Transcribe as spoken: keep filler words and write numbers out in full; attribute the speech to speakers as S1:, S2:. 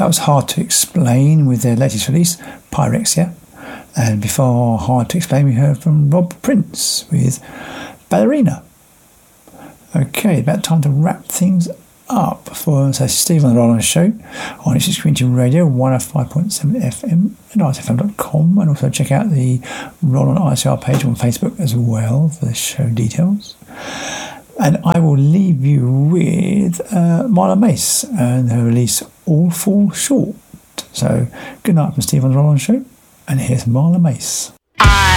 S1: That was Hard to Explain with their latest release, Pyrexia. And before Hard to Explain, we heard from Rob Prince with Ballerina. Okay, about time to wrap things up for so Steve on the Roland Show on Ipswich Community Radio one oh five point seven F M and I S F M dot com, and also check out the Roland I C R page on Facebook as well for the show details. And I will leave you with uh, Marla Mace and her release All Fall Short. So good night from Steve on the Roland Show, and here's Marla Mace.